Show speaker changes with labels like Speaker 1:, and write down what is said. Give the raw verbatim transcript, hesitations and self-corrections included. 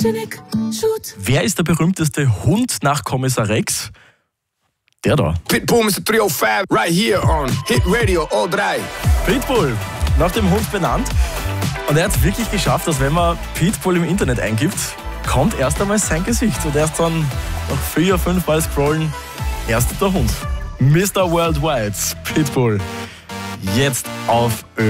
Speaker 1: Wer ist der berühmteste Hund nach Kommissar Rex? Der da.
Speaker 2: Pitbull, Mister drei null fünf, right here on Hit Radio all drei.
Speaker 1: Pitbull, nach dem Hund benannt. Und er hat es wirklich geschafft, dass wenn man Pitbull im Internet eingibt, kommt erst einmal sein Gesicht. Und erst dann nach vier, fünf Mal scrollen, erst der Hund. Mister Worldwide, Pitbull. Jetzt auf Ö.